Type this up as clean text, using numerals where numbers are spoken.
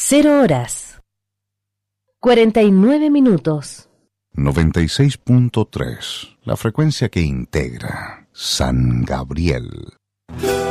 0:49. 96.3, la frecuencia que integra San Gabriel.